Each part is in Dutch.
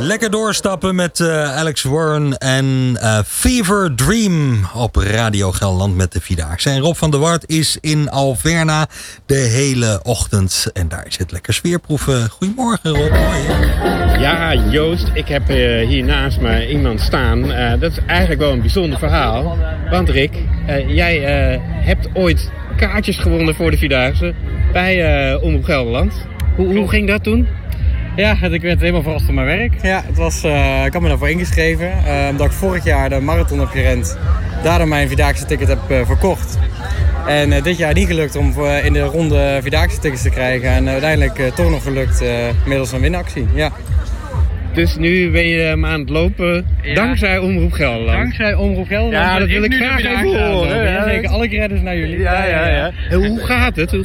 Lekker doorstappen met Alex Warren en Fever Dream op Radio Gelderland met de Vierdaagse. En Rob van der Wart is in Alverna de hele ochtend. En daar is het lekker sfeerproeven. Goedemorgen Rob. Hoi. Ja Joost, ik heb hier naast me iemand staan. Dat is eigenlijk wel een bijzonder verhaal. Want Rick, jij hebt ooit kaartjes gewonnen voor de Vierdaagse bij Omroep Gelderland. Hoe ging dat toen? Ja, ik werd helemaal verrast van mijn werk. Ja, het was, ik had me daarvoor ingeschreven. Omdat ik vorig jaar de marathon heb gerend. Daardoor mijn Vierdaagse ticket heb verkocht. En dit jaar niet gelukt om in de ronde Vierdaagse tickets te krijgen. En uiteindelijk toch nog gelukt middels een winactie. Ja. Dus nu ben je aan het lopen dankzij Omroep Gelderland. Dankzij Omroep Gelderland. Ja, dat wil ik graag even horen. Ja, zeker. Alle credits naar jullie. Ja. Hoe gaat het?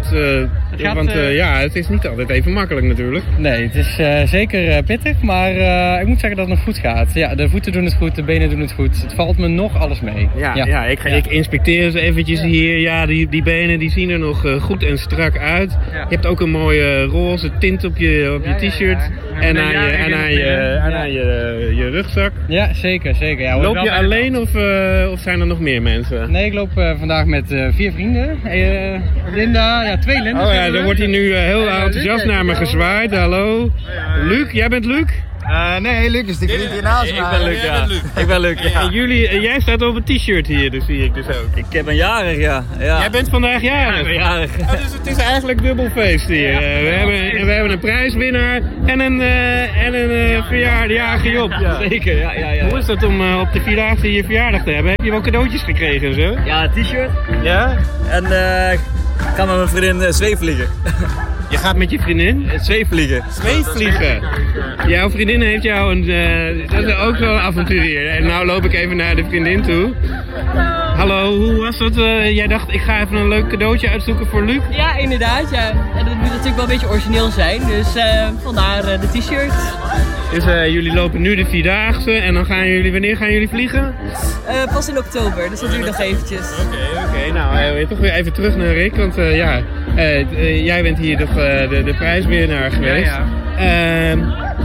Want het is niet altijd even makkelijk natuurlijk. Nee, het is zeker pittig, maar ik moet zeggen dat het nog goed gaat. Ja, de voeten doen het goed, de benen doen het goed. Het valt me nog alles mee. Ik inspecteer ze eventjes hier. Ja, die benen die zien er nog goed en strak uit. Ja. Je hebt ook een mooie roze tint op je t-shirt. En aan je rugzak. Ja, zeker. Ja, loop je alleen of zijn er nog meer mensen? Nee, ik loop vandaag met 4 vrienden. Linda, 2 Linda's. Oh ja, dan wordt hij nu heel enthousiast naar me gezwaaid. Hallo. Luc, jij bent Luc? Nee, Luc is de vriend hiernaast. Ik ben Luc, Ik ben Luc, ja. En jij staat op een t-shirt hier, dus zie ik dus ook. Ik ben jarig, ja. Jij bent vandaag jarig? Ik ben jarig. Oh, dus het is eigenlijk dubbel feest hier. We hebben een prijswinnaar en een verjaardag Job. Ja. Zeker, ja. Hoe is dat om op de Vierdaagse je verjaardag te hebben? Heb je wel cadeautjes gekregen en zo? Ja, een t-shirt. Ja? En ik ga met mijn vriendin zweefvliegen. Je gaat met je vriendin? Zweefvliegen. Zweefvliegen? Jouw vriendin heeft jou dat is ook wel een avonturier. En nou loop ik even naar de vriendin toe. Hallo, hoe was dat? Jij dacht, ik ga even een leuk cadeautje uitzoeken voor Luc? Ja, inderdaad. Ja. En dat moet natuurlijk wel een beetje origineel zijn. Dus vandaar de t-shirt. Dus jullie lopen nu de Vierdaagse en dan wanneer gaan jullie vliegen? Pas in oktober, dus dat duurt nog eventjes. Oké. Nou, toch weer even terug naar Rick, want jij bent hier toch de prijswinnaar geweest. Ja.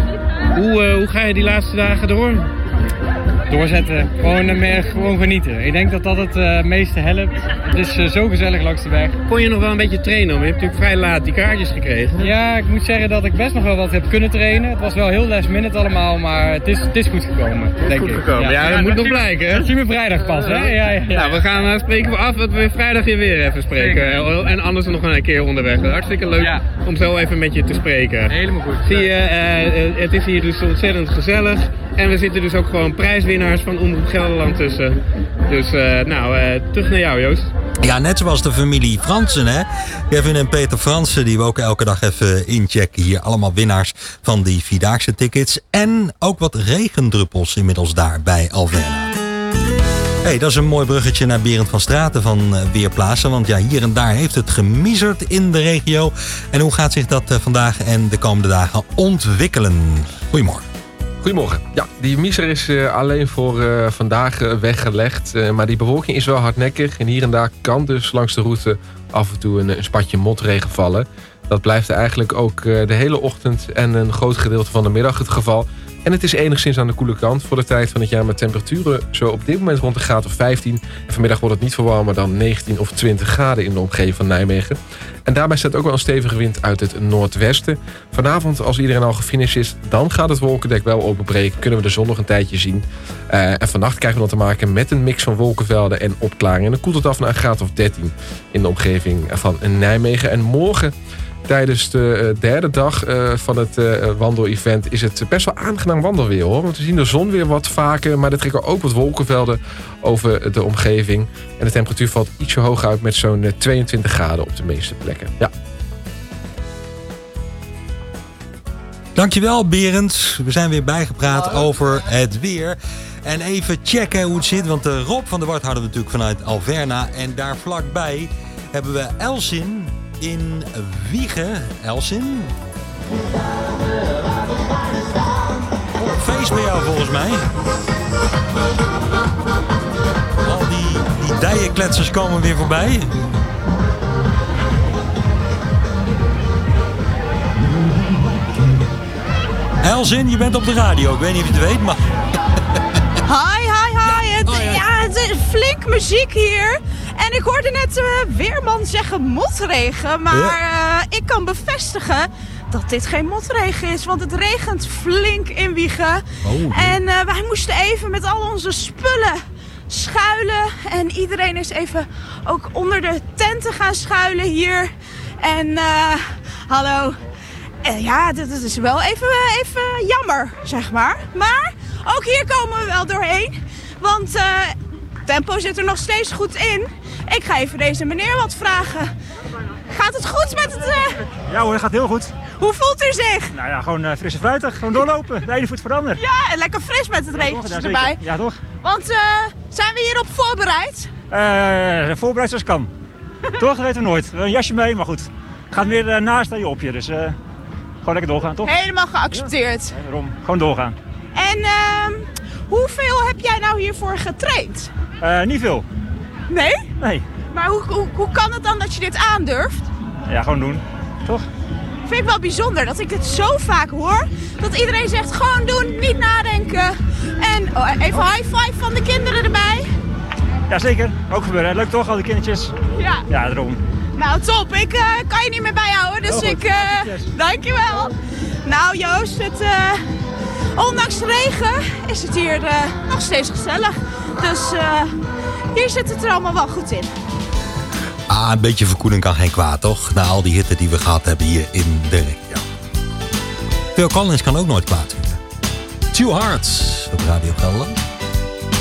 Hoe ga je die laatste dagen door? Doorzetten, gewoon genieten. Ik denk dat dat het meeste helpt. Het is zo gezellig langs de weg. Kon je nog wel een beetje trainen? Want je hebt natuurlijk vrij laat die kaartjes gekregen. Ja, ik moet zeggen dat ik best nog wel wat heb kunnen trainen. Het was wel heel last minute allemaal, maar het is goed gekomen. Ja, dat moet nog blijken. Dat zien we vrijdag pas, hè? Ja. Nou, we gaan spreken af dat we vrijdag weer even spreken. En anders nog een keer onderweg. Hartstikke leuk om zo even met je te spreken. Helemaal goed. Zie je, het is hier dus ontzettend gezellig. En we zitten dus ook gewoon prijswinnaars van Omroep Gelderland tussen. Dus terug naar jou Joost. Ja, net zoals de familie Fransen, hè. Kevin en Peter Fransen, die we ook elke dag even inchecken hier. Allemaal winnaars van die Vierdaagse tickets. En ook wat regendruppels inmiddels daar bij Alverna. Hey, dat is een mooi bruggetje naar Berend van Straten van Weerplaatsen. Want ja, hier en daar heeft het gemiezerd in de regio. En hoe gaat zich dat vandaag en de komende dagen ontwikkelen? Goedemorgen. Goedemorgen. Ja, die miezer is alleen voor vandaag weggelegd. Maar die bewolking is wel hardnekkig. En hier en daar kan dus langs de route af en toe een spatje motregen vallen. Dat blijft eigenlijk ook de hele ochtend en een groot gedeelte van de middag het geval. En het is enigszins aan de koele kant voor de tijd van het jaar met temperaturen zo op dit moment rond een graad of 15. En vanmiddag wordt het niet veel warmer dan 19 of 20 graden in de omgeving van Nijmegen. En daarbij staat ook wel een stevige wind uit het noordwesten. Vanavond, als iedereen al gefinished is, dan gaat het wolkendek wel openbreken. Kunnen we de zon nog een tijdje zien. En vannacht krijgen we dan te maken met een mix van wolkenvelden en opklaringen. En dan koelt het af naar een graad of 13 in de omgeving van Nijmegen. En morgen, tijdens de derde dag van het wandel-event, is het best wel aangenaam wandelweer, hoor. Want we zien de zon weer wat vaker, maar er trekken ook wat wolkenvelden over de omgeving. En de temperatuur valt ietsje hoger uit met zo'n 22 graden op de meeste plekken. Ja. Dankjewel Berend. We zijn weer bijgepraat over het weer. En even checken hoe het zit, want Rob van der Wart hadden we natuurlijk vanuit Alverna. En daar vlakbij hebben we Elsin in Wijchen. Elsin? Feest bij jou volgens mij. Al die dijenkletsers komen weer voorbij. Elzin, je bent op de radio. Ik weet niet of je het weet, maar... Hi. Het is flink muziek hier. En ik hoorde net weerman zeggen motregen. Maar ik kan bevestigen dat dit geen motregen is. Want het regent flink in Wijchen. En wij moesten even met al onze spullen schuilen. En iedereen is even ook onder de tenten gaan schuilen hier. En hallo. Ja, dit is wel even jammer, zeg maar. Maar ook hier komen we wel doorheen. Want tempo zit er nog steeds goed in. Ik ga even deze meneer wat vragen. Gaat het goed met het... Ja hoor, het gaat heel goed. Hoe voelt u zich? Nou ja, gewoon fris en fruitig. Gewoon doorlopen. De ene voet voor de ander. Ja, en lekker fris met het regentje erbij. Ja, toch? Want zijn we hierop voorbereid? Voorbereid zoals kan. Toch? Dat weten we nooit. We hebben een jasje mee, maar goed. Gaat meer naast dan je op je. Dus gewoon lekker doorgaan, toch? Helemaal geaccepteerd. Ja, daarom. Gewoon doorgaan. En hoeveel heb jij nou hiervoor getraind? Niet veel. Nee? Nee. Maar hoe kan het dan dat je dit aandurft? Ja, gewoon doen. Toch? Vind ik wel bijzonder dat ik dit zo vaak hoor. Dat iedereen zegt gewoon doen, niet nadenken. En even high five van de kinderen erbij. Jazeker. Ook gebeuren. Leuk toch, al die kindertjes? Ja. Ja, daarom. Nou top, ik kan je niet meer bijhouden, dus dankjewel. Nou Joost, ondanks de regen is het hier nog steeds gezellig. Dus hier zit het er allemaal wel goed in. Een beetje verkoeling kan geen kwaad, toch? Na al die hitte die we gehad hebben hier in de regio. Phil Collins kan ook nooit kwaad vinden. Too Hard op Radio Gelderland.